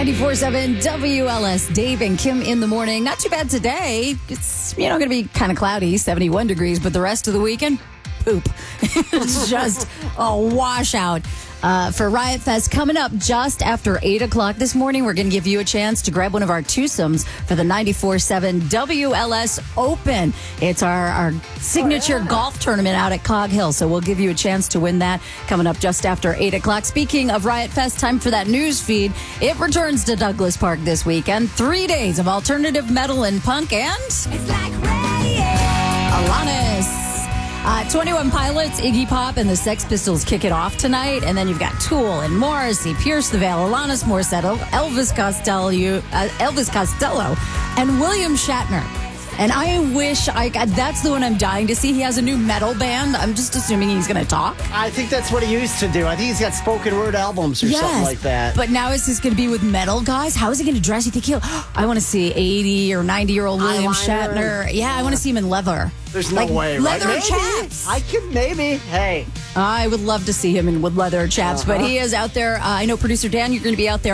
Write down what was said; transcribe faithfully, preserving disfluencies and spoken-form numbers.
ninety-four point seven W L S, Dave and Kim in the morning. Not too bad today. It's, you know, going to be kind of cloudy, seventy-one degrees, but the rest of the weekend, poop. It's just a washout. Uh, for Riot Fest coming up just after eight o'clock this morning, we're going to give you a chance to grab one of our twosomes for the ninety-four point seven W L S Open. It's our, our signature oh, yeah. golf tournament out at Cog Hill, so we'll give you a chance to win that coming up just after eight o'clock. Speaking of Riot Fest, time for that news feed. It returns to Douglas Park this weekend. Three days of alternative metal and punk and... It's like radio. Alanis. Uh, twenty-one Pilots, Iggy Pop, and the Sex Pistols kick it off tonight. And then you've got Tool and Morrissey, Pierce the Veil, Alanis Morissette, Elvis Costello, uh, Elvis Costello, and William Shatner. And I wish I got, that's the one I'm dying to see. He has a new metal band. I'm just assuming he's going to talk. I think that's what he used to do. I think he's got spoken word albums or yes, something like that. But now is this going to be with metal guys? How is he going to dress? You think he'll, I want to see eighty or ninety year old William Eyeliner. Shatner. Yeah, yeah, I want to see him in leather. There's no like way, leather right? chaps. I could maybe. Hey. I would love to see him in with leather chaps, uh-huh. But he is out there. Uh, I know producer Dan, you're going to be out there.